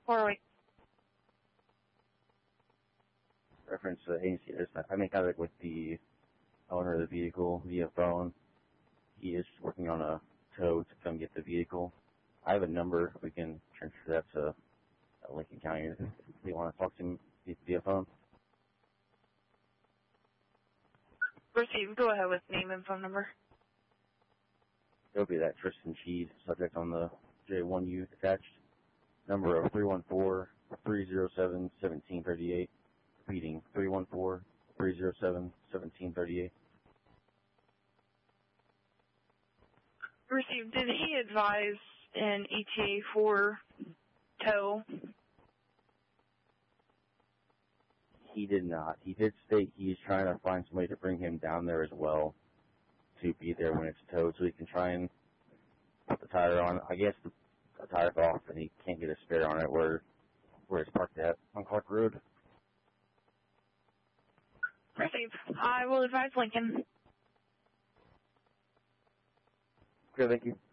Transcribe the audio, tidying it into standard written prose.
408. Reference agency. I make contact with the owner of the vehicle via phone. He is working on a tow to come get the vehicle. I have a number. We can transfer that to Lincoln County if you want to talk to him via phone. Receive. Go ahead with name and phone number. It'll be that Tristan Cheese, subject on the J1U attached. Number of 314-307-1738. Repeating, 314-307-1738. Received. Did he advise an ETA for tow? He did not. He did state he's trying to find somebody to bring him down there as well to be there when it's towed so he can try and put the tire on. I guess the tire's off and he can't get a spare on it where it's parked at on Clark Road. Received. I will advise Lincoln. Okay, thank you.